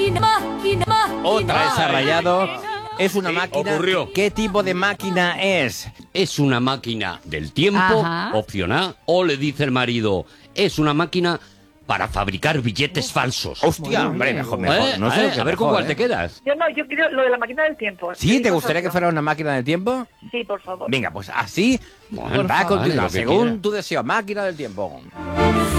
Otra vez ha rayado. Es una máquina. Ocurrió. ¿Qué tipo de máquina es? Es una máquina del tiempo, Ajá. opción A, o le dice el marido, es una máquina para fabricar billetes falsos. Hostia, hombre, mejor. No sé, a ver con cuál te quedas. Yo quiero lo de la máquina del tiempo. ¿Sí? ¿Te gustaría que fuera una máquina del tiempo? Sí, por favor. Venga, pues así Bueno, va a vale, continuar, lo que según quiera. tu deseo. Máquina del tiempo.